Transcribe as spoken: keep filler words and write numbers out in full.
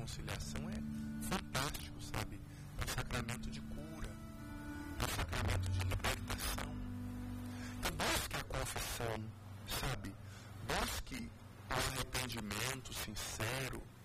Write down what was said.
reconciliação é fantástico, sabe? É um sacramento de cura, é um sacramento de libertação. Então busque a confissão, sabe? Busque o arrependimento sincero,